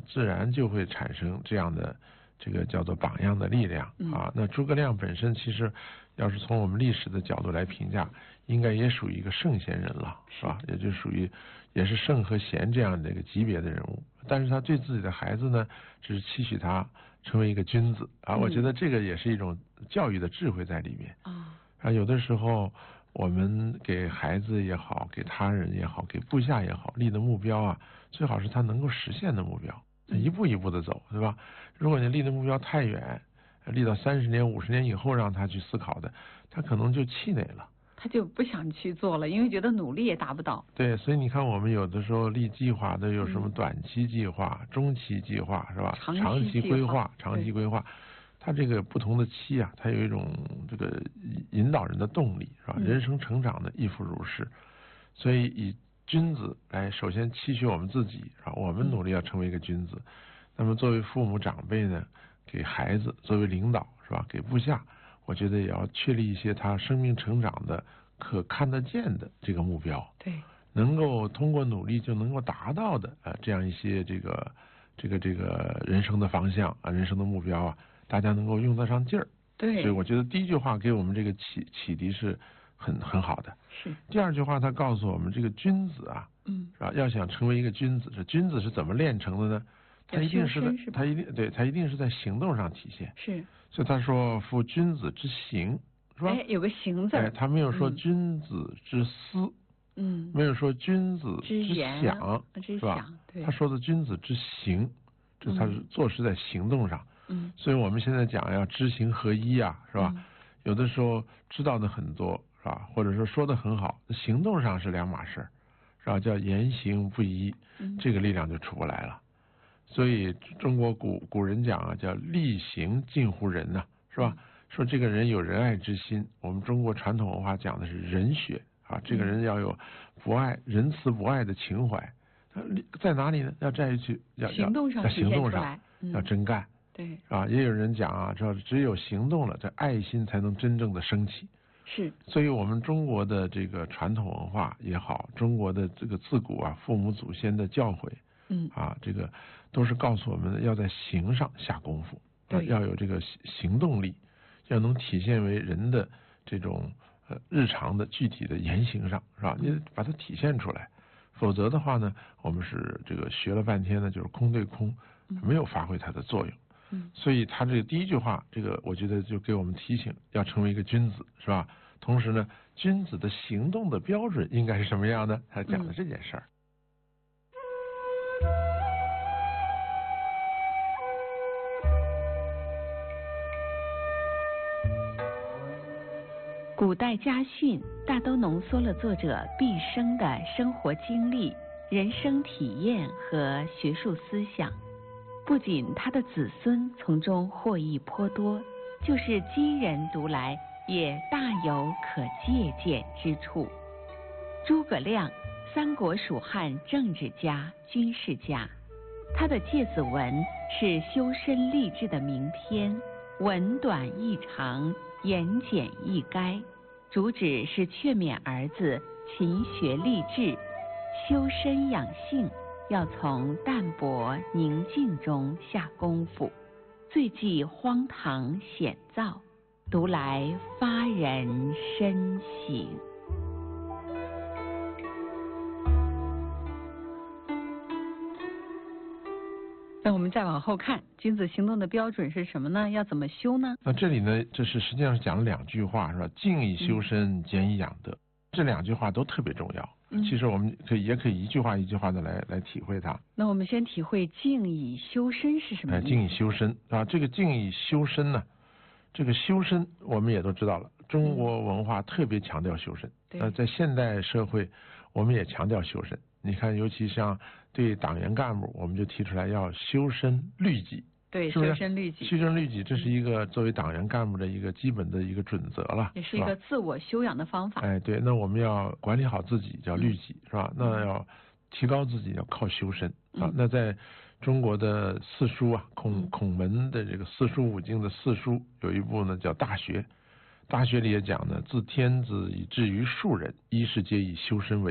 自然就会产生这样的这个叫做榜样的力量啊。那诸葛亮本身其实要是从我们历史的角度来评价，应该也属于一个圣贤人了，是吧？也就属于也是圣和贤这样的一个级别的人物。但是他对自己的孩子呢，只是期许他成为一个君子啊。我觉得这个也是一种教育的智慧在里面啊。有的时候我们给孩子也好，给他人也好，给部下也好，立的目标啊，最好是他能够实现的目标，一步一步的走，对吧？如果你立的目标太远，立到30年、50年以后让他去思考的，他可能就气馁了， 他就不想去做了，因为觉得努力也达不到。 对，所以你看我们有的时候立计划都有什么短期计划、中期计划，是吧？长期规划、长期规划，它这个不同的期啊，它有一种这个引导人的动力，是吧？人生成长的亦复如是。所以以君子来首先期许我们自己，是吧？我们努力要成为一个君子。那么作为父母长辈呢，给孩子，作为领导，是吧？给部下，我觉得也要确立一些他生命成长的可看得见的这个目标， 对， 能够通过努力就能够达到的这样一些这个人生的方向啊，人生的目标啊，大家能够用得上劲儿。 对， 所以我觉得第一句话给我们这个启迪是很好的。 是。 第二句话他告诉我们，这个君子啊，是吧？要想成为一个君子，这君子是怎么炼成的呢？他一定是他一定是在行动上体现。 是。 所以他说：“夫君子之行。”是吧？ 有个行字。 他没有说君子之思，没有说君子之想，是吧？他说的君子之行，这他是做事在行动上。所以我们现在讲要知行合一啊，是吧？有的时候知道的很多，是吧？或者说的很好，行动上是两码事，是吧？叫言行不一，这个力量就出不来了。所以中国古人讲啊，叫力行近乎仁呐，是吧？说这个人有仁爱之心，我们中国传统文化讲的是仁学啊，这个人要有仁慈博爱的情怀，在哪里呢？要在于行动上， 要真干。 对啊，也有人讲啊，只有行动了，这爱心才能真正的升起。 是， 所以我们中国的这个传统文化也好，中国的这个自古啊父母祖先的教诲，这个都是告诉我们要在行上下功夫，要有这个行动力。要能体现为人的这种日常的具体的言行上，是吧？你把它体现出来，否则的话呢，我们是这个学了半天呢，就是空对空，没有发挥它的作用。所以他这个第一句话，这个我觉得就给我们提醒，要成为一个君子，是吧？同时呢，君子的行动的标准应该是什么样呢？他讲的这件事儿。 古代家训大都浓缩了作者毕生的生活经历、人生体验和学术思想，不仅他的子孙从中获益颇多，就是今人读来也大有可借鉴之处。诸葛亮，三国蜀汉政治家、军事家，他的《诫子文》是修身励志的名篇，文短意长，言简意赅，主旨是劝勉儿子勤学励志，修身养性，要从淡泊宁静中下功夫，最忌荒唐险躁，读来发人深省。 那我们再往后看，君子行动的标准是什么呢？要怎么修呢？ 那这里呢，这是实际上是讲了两句话，是吧？静以修身，俭以养德。这两句话都特别重要。其实我们也可以一句话一句话的来体会它。 那我们先体会静以修身是什么意思？ 静以修身啊，这个静以修身呢，这个修身我们也都知道了，中国文化特别强调修身。在现代社会，我们也强调修身。你看，尤其像对党员干部，我们就提出来要修身律己。 对， 是不是？ 修身律己， 修身律己，这是一个作为党员干部的一个基本的一个准则了， 也是一个自我修养的方法。 对，那我们要管理好自己，叫律己，是吧？那要提高自己，要靠修身啊。那在中国的四书啊，孔门的这个四书五经的四书，有一部呢叫《大学》，《大学》里也讲呢，自天子以至于庶人，衣食皆以修身为本。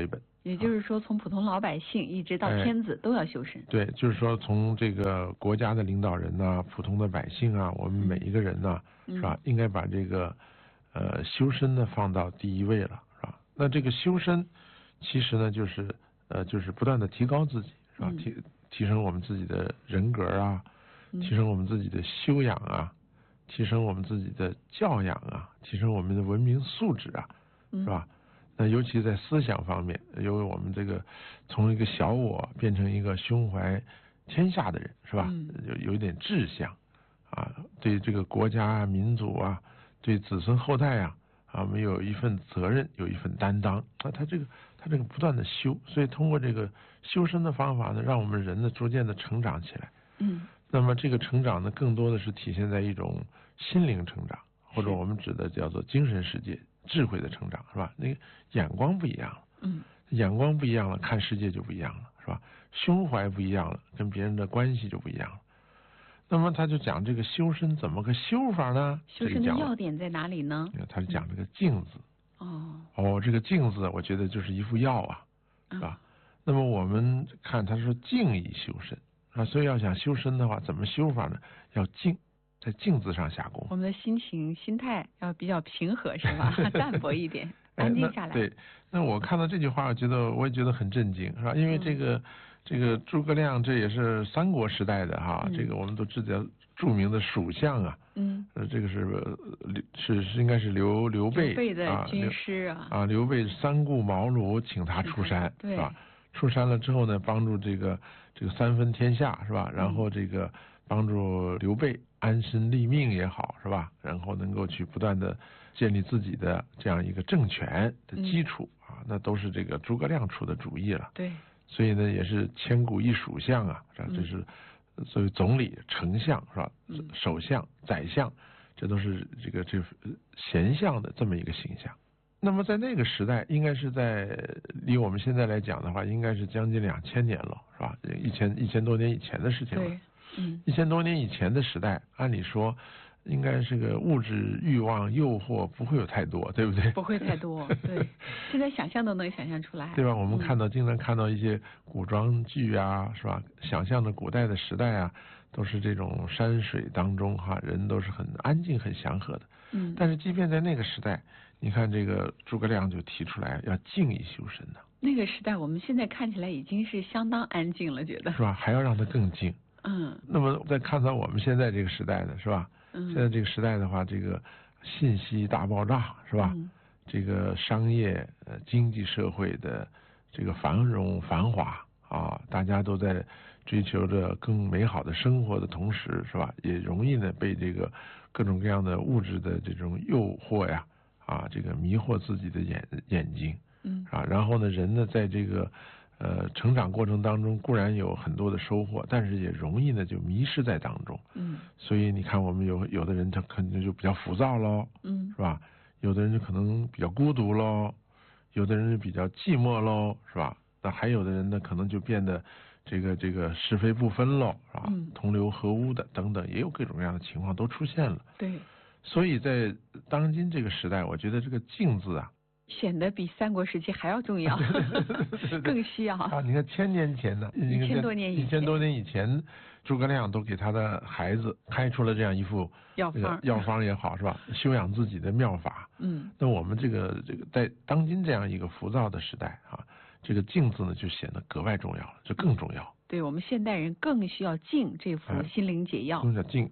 也就是说，从普通老百姓一直到天子都要修身。 对，就是说从这个国家的领导人呐、普通的百姓啊，我们每一个人呐、是吧？应该把这个修身呢放到第一位了，是吧？那这个修身，其实呢就是不断的提高自己，是吧？提升我们自己的人格啊，提升我们自己的修养啊，提升我们自己的教养啊，提升我们的文明素质啊，是吧？那尤其在思想方面，由于我们这个从一个小我变成一个胸怀天下的人，是吧？有一点志向啊，对这个国家民族啊，对子孙后代啊，我们有一份责任，有一份担当。他这个不断的修，所以通过这个修身的方法呢，让我们人呢逐渐的成长起来。那么这个成长呢，更多的是体现在一种心灵成长，或者我们指的叫做精神世界。智慧的成长，是吧？那个眼光不一样了，眼光不一样了，看世界就不一样了，是吧？胸怀不一样了，跟别人的关系就不一样了。那么他就讲这个修身怎么个修法呢？ 修身的要点在哪里呢？ 他是讲这个镜子。这个镜子，我觉得就是一副药啊，是吧？那么我们看他说静以修身啊，所以要想修身的话，怎么修法呢？要静。在镜子上下功夫， 我们的心态要比较平和，是吧？淡泊一点，安静下来。 对，那我看到这句话，我也觉得很震惊，是吧？因为这个诸葛亮，这也是三国时代的哈，这个我们都知道著名的蜀相啊，这个是应该是刘备的军师啊， 刘备三顾茅庐请他出山，是吧？出山了之后呢，帮助这个三分天下，是吧？然后这个帮助刘备安身立命也好，是吧？然后能够去不断的建立自己的这样一个政权的基础啊，那都是这个诸葛亮出的主意了。 对， 所以呢，也是千古一蜀相啊，这是作为总理、丞相是吧？首相、宰相，这都是这贤相的这么一个形象。那么在那个时代，应该是在离我们现在来讲的话，应该是将近2000年了，是吧？1000多年以前的事情了。 对 ，1000多年以前的时代，按理说应该是个物质欲望诱惑不会有太多，对不对？ 不会太多，对。现在想象都能想象出来， 对吧？我们经常看到一些古装剧啊，是吧？想象的古代的时代啊，都是这种山水当中哈，人都是很安静、很祥和的。但是即便在那个时代，你看这个诸葛亮就提出来要静以修身呢。 那个时代我们现在看起来已经是相当安静了，觉得是吧？还要让它更静。那么再看到我们现在这个时代呢，是吧？现在这个时代的话，这个信息大爆炸，是吧？这个商业、经济社会的这个繁荣繁华啊，大家都在追求着更美好的生活的同时，是吧？也容易呢被这个各种各样的物质的这种诱惑呀，这个迷惑自己的眼睛，然后呢，人呢在这个成长过程当中固然有很多的收获，但是也容易呢就迷失在当中。所以你看我们有的人他肯定就比较浮躁喽，是吧？有的人就可能比较孤独喽，有的人就比较寂寞喽，是吧？那还有的人呢可能就变得这个是非不分喽，是吧？同流合污的等等，也有各种各样的情况都出现了。 对。 所以在当今这个时代，我觉得这个静字啊， 显得比三国时期还要重要，更需要啊！你看1000年前呢 ，1000多年以前，诸葛亮都给他的孩子开出了这样一副药方也好，是吧？修养自己的妙法。那我们这个在当今这样一个浮躁的时代啊，这个静字呢就显得格外重要了，就更重要。 对我们现代人更需要静这副心灵解药。 更需要静。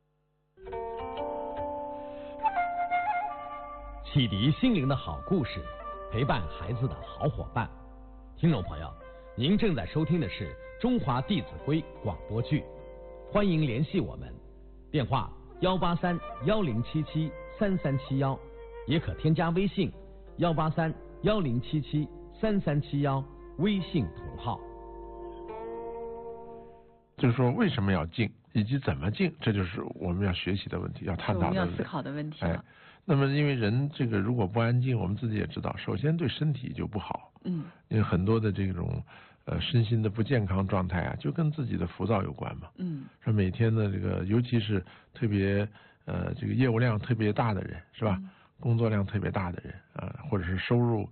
启迪心灵的好故事，陪伴孩子的好伙伴。听众朋友，您正在收听的是中华弟子规广播剧，欢迎联系我们，电话183-1077-3371，也可添加微信183-1077-3371，微信同号。 就是说为什么要静，以及怎么静，这就是我们要学习的问题，要探讨的问题， 我们要思考的问题了。 那么因为人这个如果不安静，我们自己也知道，首先对身体就不好。因为很多的这种身心的不健康状态啊，就跟自己的浮躁有关嘛。说每天的这个，尤其是特别这个业务量特别大的人，是吧？工作量特别大的人或者是收入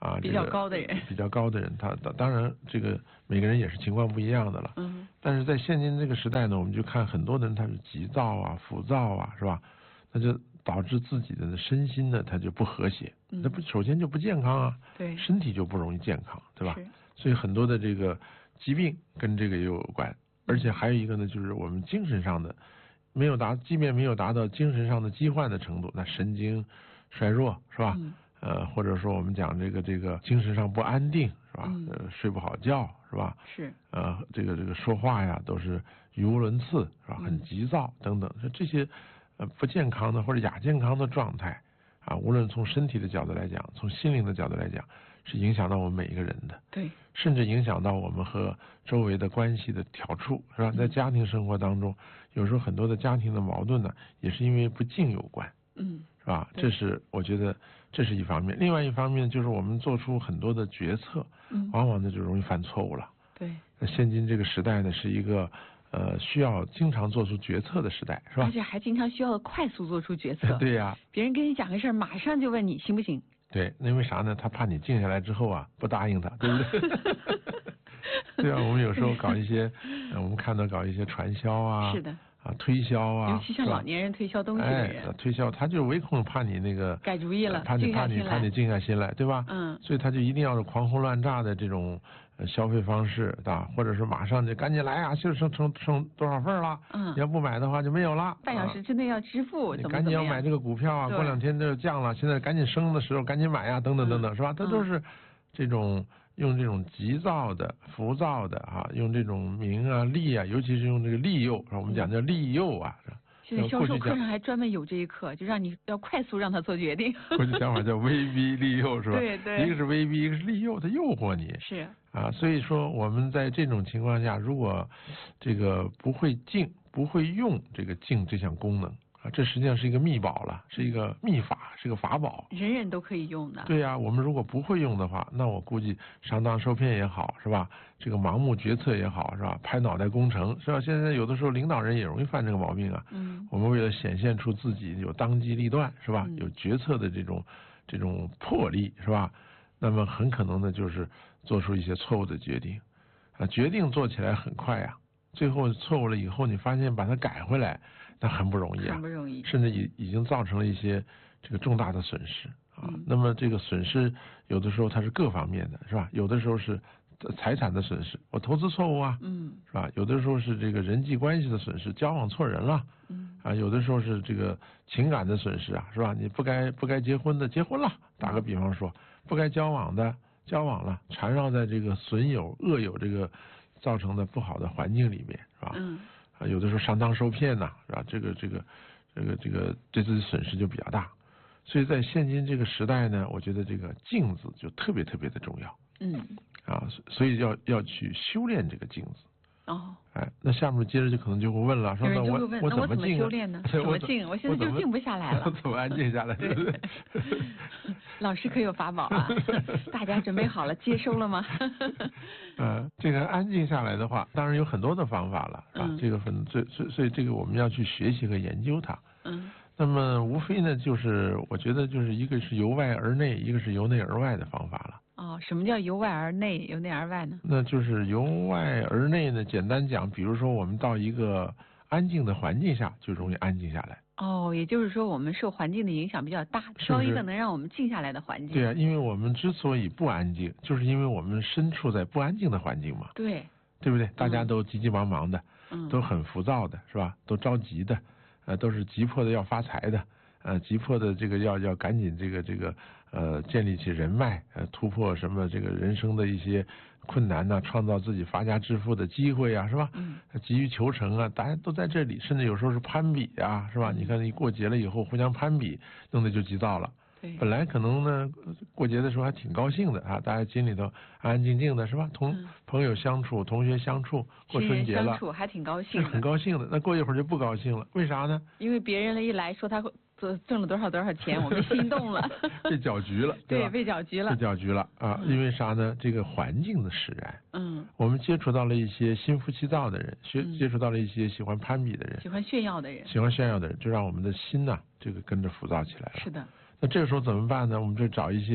啊， 比较高的人， 比较高的人，他当然这个每个人也是情况不一样的了。但是在现今这个时代呢，我们就看很多的人他是急躁啊、浮躁啊，是吧？那就导致自己的身心呢，他就不和谐，那不首先就不健康啊， 对， 身体就不容易健康，对吧？所以很多的这个疾病跟这个也有关，而且还有一个呢，就是我们精神上的即便没有达到精神上的疾患的程度，那神经衰弱是吧？或者说我们讲这个精神上不安定是吧？睡不好觉是吧？ 是。 这个说话呀都是语无伦次是吧？很急躁等等，这些不健康的或者亚健康的状态啊，无论从身体的角度来讲，从心灵的角度来讲，是影响到我们每一个人的。 对。 甚至影响到我们和周围的关系的调处，是吧？在家庭生活当中，有时候很多的家庭的矛盾呢，也是因为不敬有关。是吧？这是我觉得这是一方面，另外一方面就是我们做出很多的决策，往往呢就容易犯错误了。 对。 那现今这个时代呢，是一个需要经常做出决策的时代，是吧？ 而且还经常需要快速做出决策。 对呀。 别人跟你讲个事儿，马上就问你行不行？ 对，那因为啥呢？他怕你静下来之后啊，不答应他，对不对？对啊，我们有时候搞一些，我们看到搞一些传销啊。 是的。 推销啊， 尤其像老年人推销东西的人， 推销他就唯恐怕你那个改主意了， 怕你静下心来，对吧？所以他就一定要是狂轰乱炸的这种消费方式，对吧？或者是马上就赶紧来啊，就剩多少份了，你要不买的话就没有了， 半小时之内要支付， 你赶紧要买这个股票啊，过2天就降了，现在赶紧升的时候赶紧买啊，等等等等，是吧？它都是这种。用这种急躁的、浮躁的用这种名啊、利啊，尤其是用这个利诱，我们讲叫利诱啊。 现在销售课上还专门有这一课，就让你要快速让他做决定。 过去讲法叫威逼利诱，是吧？ 对对。 一个是威逼，一个是利诱，他诱惑你。 是。 所以说我们在这种情况下，如果这个不会静、不会用这个静这项功能。这实际上是一个秘宝了，是一个秘法，是个法宝， 人人都可以用的。 对呀，我们如果不会用的话，那我估计上当受骗也好，是吧？这个盲目决策也好，是吧？拍脑袋工程，是吧？现在有的时候领导人也容易犯这个毛病啊。我们为了显现出自己有当机立断，是吧？有决策的这种魄力，是吧？那么很可能呢，就是做出一些错误的决定，决定做起来很快啊，最后错误了以后，你发现把它改回来。那很不容易啊， 很不容易， 甚至已经造成了一些这个重大的损失啊。那么这个损失有的时候它是各方面的，是吧？有的时候是财产的损失，我投资错误啊，是吧？有的时候是这个人际关系的损失，交往错人了，有的时候是这个情感的损失啊，是吧？你不该结婚的结婚了，打个比方说，不该交往的交往了，缠绕在这个损友恶友这个造成的不好的环境里面，是吧？有的时候上当受骗呐，是吧？这个对自己损失就比较大，所以在现今这个时代呢，我觉得这个静字就特别特别的重要。所以要去修炼这个静字。那下面接着就可能就会问了，说那我怎么修炼呢？怎么静？我现在就静不下来了。 怎么安静下来？对不对？ 老师可有法宝啊？大家准备好了，接收了吗？ 这个安静下来的话，当然有很多的方法了啊。这个所以这个我们要去学习和研究它。那么无非呢，就是我觉得就是一个是由外而内，一个是由内而外的方法了。 什么叫由外而内，由内而外呢？ 那就是由外而内呢，简单讲，比如说我们到一个安静的环境下，就容易安静下来。 也就是说我们受环境的影响比较大，挑一个能让我们静下来的环境。 对啊，因为我们之所以不安静，就是因为我们身处在不安静的环境嘛。 对不对？大家都急急忙忙的，都很浮躁的，是吧？都着急的，都是急迫的要发财的，急迫的这个要赶紧这个建立起人脉，突破什么这个人生的一些困难呐，创造自己发家致富的机会啊，是吧？急于求成啊，大家都在这里，甚至有时候是攀比啊，是吧？你看一过节了以后互相攀比，弄得就急躁了。本来可能呢过节的时候还挺高兴的啊，大家心里头安安静静的，是吧？同朋友相处，同学相处，过春节了， 相处还挺高兴的， 很高兴的。那过一会儿就不高兴了，为啥呢？ 因为别人一来说他挣了多少钱，我们心动了， 被搅局了， 对，被搅局了啊！因为啥呢？这个环境的使然，我们接触到了一些心浮气躁的人，接触到了一些喜欢攀比的人， 喜欢炫耀的人， 就让我们的心呐，这个跟着浮躁起来了。 是的。 那这个时候怎么办呢？我们就找一些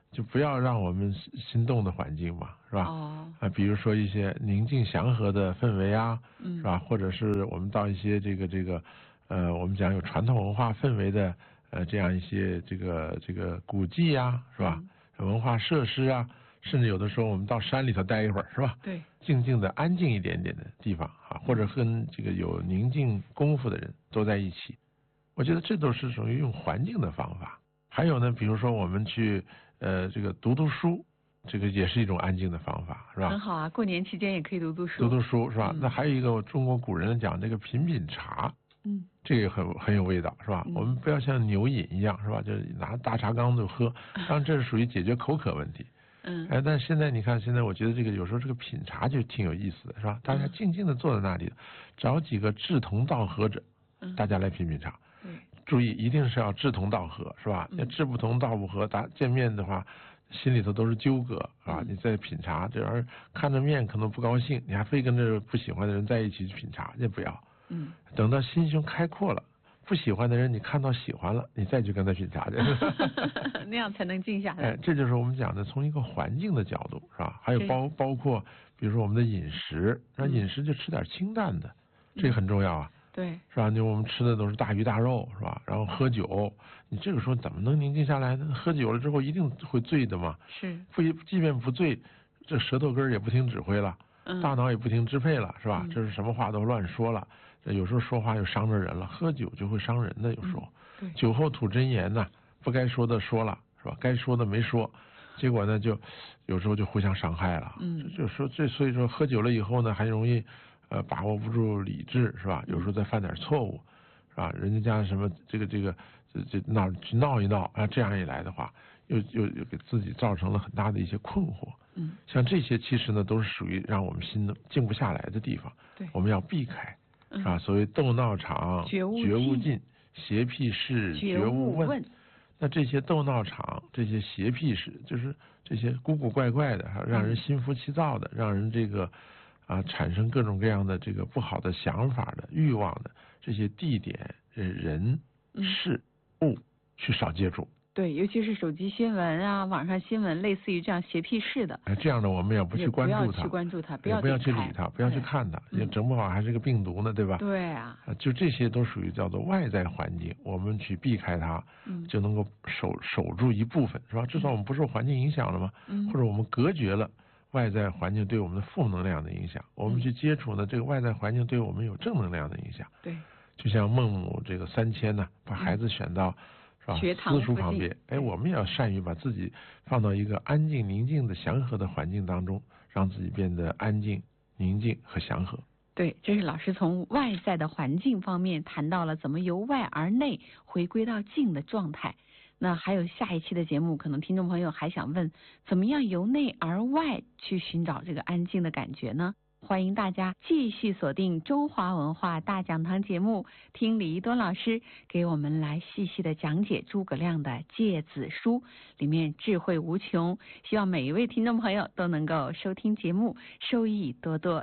就不要让我们心动的环境嘛，是吧？ 哦。 比如说一些宁静祥和的氛围啊， 是吧？或者是我们到一些这个我们讲有传统文化氛围的这样一些这个古迹啊，是吧？文化设施啊，甚至有的时候我们到山里头待一会儿，是吧？ 对。 静静的、安静一点点的地方啊，或者跟这个有宁静功夫的人都在一起，我觉得这都是属于用环境的方法。还有呢，比如说我们去这个读书，这个也是一种安静的方法，是吧？ 很好啊，过年期间也可以读书。 读书是吧？那还有一个中国古人讲这个品茶，这个很有味道，是吧？我们不要像牛饮一样，是吧？就是拿大茶缸就喝，当然这是属于解决口渴问题。但是现在你看，现在我觉得这个有时候这个品茶就挺有意思的，是吧？大家静静的坐在那里，找几个志同道合者，大家来品茶。注意一定是要志同道合，是吧？要志不同道不合，见面的话心里头都是纠葛啊。你在品茶，这玩意儿看着面可能不高兴，你还非跟这不喜欢的人在一起去品茶，这不要。等到心胸开阔了，不喜欢的人你看到喜欢了，你再去跟他品茶去。 那样才能静下来。 这就是我们讲的从一个环境的角度，是吧？还有包括比如说我们的饮食，那饮食就吃点清淡的，这个很重要啊。 对， 是吧？我们吃的都是大鱼大肉，是吧？然后喝酒，你这个时候怎么能宁静下来呢？喝酒了之后一定会醉的嘛。 是。 即便不醉，这舌头根也不听指挥了，大脑也不听支配了，是吧？这是什么话都乱说了，有时候说话又伤着人了。喝酒就会伤人的，有时候。酒后吐真言呐，不该说的说了，是吧？该说的没说，结果呢就有时候就互相伤害了。所以说喝酒了以后呢，还容易。把握不住理智，是吧？有时候再犯点错误，是吧？人家什么这闹一闹啊，这样一来的话，又给自己造成了很大的一些困惑。像这些其实呢，都是属于让我们心静不下来的地方。 对， 我们要避开，是吧？所谓斗闹场觉悟尽，邪僻事觉悟问。那这些斗闹场，这些邪僻事，就是这些古古怪怪的，让人心浮气躁的，让人这个。产生各种各样的这个不好的想法的欲望的这些地点、人、事、物，去少接触。 对，尤其是手机新闻啊、网上新闻，类似于这样邪僻式的。 这样的我们也不去关注它， 不要去关注它， 不要去理它，不要去看它，也整不好还是个病毒呢，对吧？ 对啊。 就这些都属于叫做外在环境，我们去避开它，就能够守住一部分，是吧？至少我们不受环境影响了嘛，或者我们隔绝了。外在环境对我们的负能量的影响，我们去接触呢，这个外在环境对我们有正能量的影响。 对， 就像孟母这个3000呢，把孩子选到是吧私塾旁边，我们也要善于把自己放到一个安静、宁静的、祥和的环境当中，让自己变得安静、宁静和祥和。 对，这是老师从外在的环境方面谈到了怎么由外而内回归到静的状态。那还有下一期的节目，可能听众朋友还想问，怎么样由内而外去寻找这个安静的感觉呢？欢迎大家继续锁定中华文化大讲堂节目，听李一多老师给我们来细细的讲解诸葛亮的《诫子书》，里面智慧无穷，希望每一位听众朋友都能够收听节目，受益多多。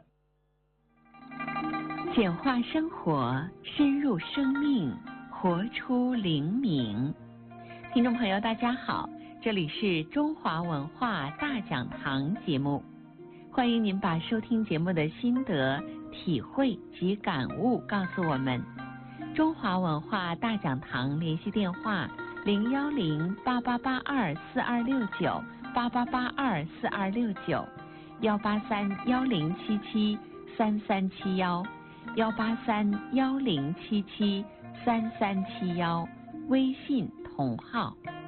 简化生活，深入生命，活出灵敏。听众朋友大家好，这里是中华文化大讲堂节目，欢迎您把收听节目的心得、体会及感悟告诉我们。中华文化大讲堂联系电话：010-8882-4269 8882-4269 183-1077-3371 183-1077-3371，微信同号。